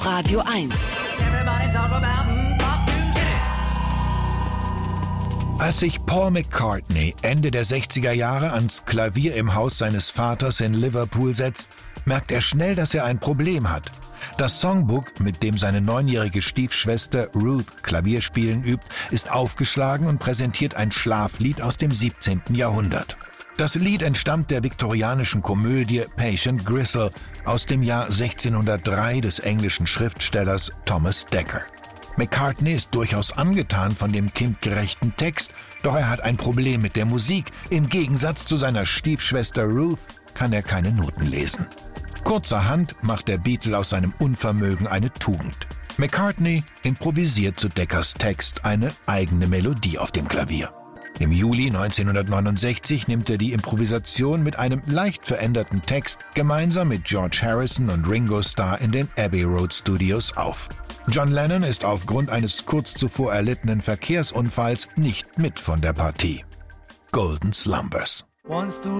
Radio 1. Als sich Paul McCartney Ende der 60er Jahre ans Klavier im Haus seines Vaters in Liverpool setzt, merkt er schnell, dass er ein Problem hat. Das Songbook, mit dem seine 9-jährige Stiefschwester Ruth Klavierspielen übt, ist aufgeschlagen und präsentiert ein Schlaflied aus dem 17. Jahrhundert. Das Lied entstammt der viktorianischen Komödie Patient Gristle aus dem Jahr 1603 des englischen Schriftstellers Thomas Dekker. McCartney ist durchaus angetan von dem kindgerechten Text, doch er hat ein Problem mit der Musik. Im Gegensatz zu seiner Stiefschwester Ruth kann er keine Noten lesen. Kurzerhand macht der Beatle aus seinem Unvermögen eine Tugend. McCartney improvisiert zu Dekkers Text eine eigene Melodie auf dem Klavier. Im Juli 1969 nimmt er die Improvisation mit einem leicht veränderten Text gemeinsam mit George Harrison und Ringo Starr in den Abbey Road Studios auf. John Lennon ist aufgrund eines kurz zuvor erlittenen Verkehrsunfalls nicht mit von der Partie. Golden Slumbers. Once the